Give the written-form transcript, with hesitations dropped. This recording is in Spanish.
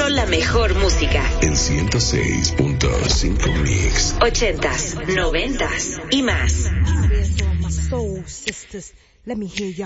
Solo la mejor música. En 106.5 Mix. 80s, 90s y más.